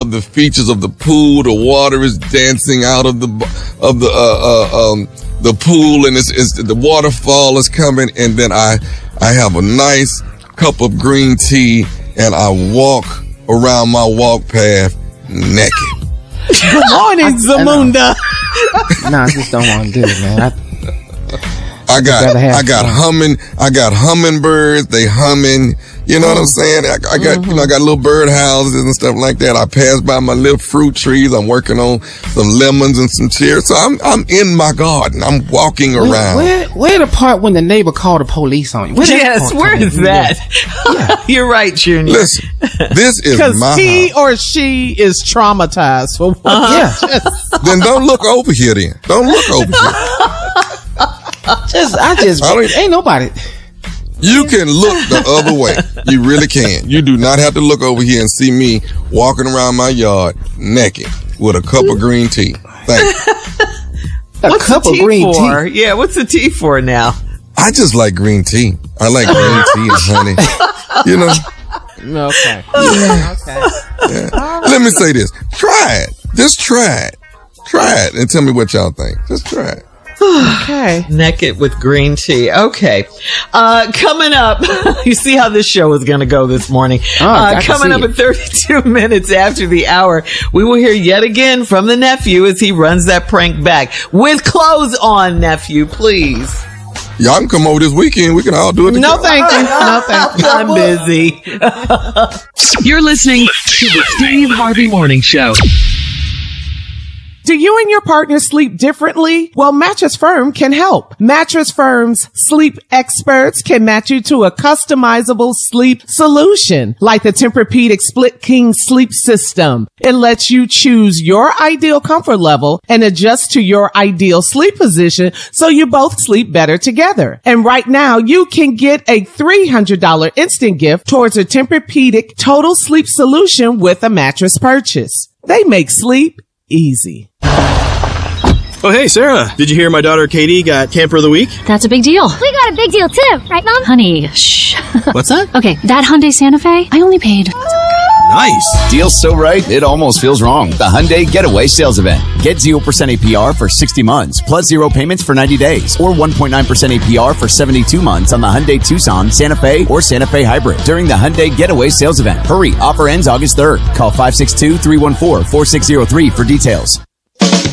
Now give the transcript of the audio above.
love the features of the pool. The water is dancing out of the pool, and it's the waterfall is coming. And then I have a nice cup of green tea, and I walk around my walk path naked. Good morning, Zamunda. I just don't want to do it, man. I got hummingbirds. They humming. You know what I'm saying? I got I got little bird houses and stuff like that. I pass by my little fruit trees. I'm working on some lemons and some cherries. So I'm in my garden. I'm walking around. Where the part when the neighbor called the police on you? Where is that? Yeah. You're right, Junior. Listen, this is my he house. or she is traumatized for what Then don't look over here. Then don't look over here. Ain't nobody. You can look the other way. You really can. You do not have to look over here and see me walking around my yard naked with a cup of green tea. Thank you. What's the tea for? Yeah, what's the tea for now? I just like green tea. I like green tea and honey. You know? Okay. Yeah. Let me say this. Try it. Just try it. Try it and tell me what y'all think. Just try it. Okay. Naked with green tea. Okay. Coming up, you see how this show is going to go this morning. Coming up at 32 minutes after the hour, we will hear yet again from the nephew as he runs that prank back. With clothes on, nephew, please. Y'all can come over this weekend. We can all do it together. No, thank you. No, thank you. I'm busy. You're listening to the Steve Harvey Morning Show. Do you and your partner sleep differently? Well, Mattress Firm can help. Mattress Firm's sleep experts can match you to a customizable sleep solution, like the Tempur-Pedic Split King Sleep System. It lets you choose your ideal comfort level and adjust to your ideal sleep position so you both sleep better together. And right now, you can get a $300 instant gift towards a Tempur-Pedic Total Sleep Solution with a mattress purchase. They make sleep easy. Oh, hey, Sarah. Did you hear my daughter Katie got Camper of the Week? That's a big deal. We got a big deal, too. Right, Mom? Honey, shh. What's that? Okay, that Hyundai Santa Fe, I only paid... Nice. Deal's so right, it almost feels wrong. The Hyundai Getaway Sales Event. Get 0% APR for 60 months, plus 0 payments for 90 days, or 1.9% APR for 72 months on the Hyundai Tucson, Santa Fe, or Santa Fe Hybrid during the Hyundai Getaway Sales Event. Hurry, offer ends August 3rd. Call 562-314-4603 for details.